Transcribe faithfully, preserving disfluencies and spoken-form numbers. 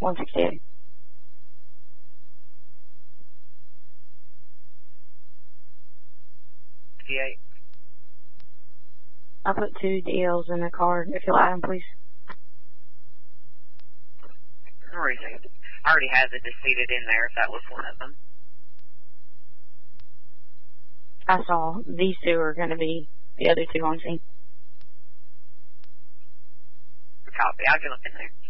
one sixty-eight. fifty-eight. I put two D Ls in the card. If you'll add them, please. Received. I already have the decedent in there, if that was one of them. I saw these two are going to be the other two on scene. Copy. I can look in there.